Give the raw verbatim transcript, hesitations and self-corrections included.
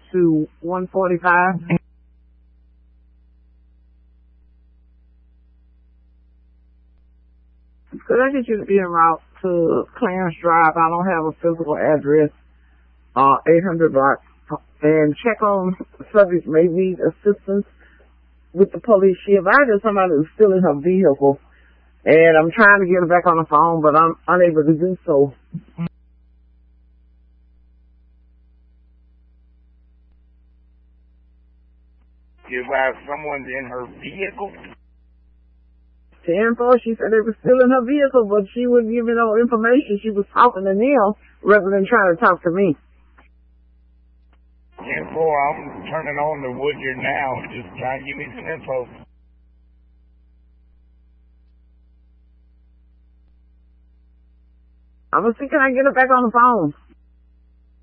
to one forty-five. Could I get you to be en route to Clarence Drive? I don't have a physical address. Uh, eight hundred blocks. And check on the subject may need assistance with the police. She invited somebody who's still in her vehicle. And I'm trying to get her back on the phone, but I'm unable to do so. You have someone in her vehicle? ten four, she said they were still in her vehicle, but she wouldn't give me no information. She was talking to Neil rather than trying to talk to me. ten four, I'm turning on the Woodyard now. Just trying to give me some info. I was thinking I'd get her back on the phone.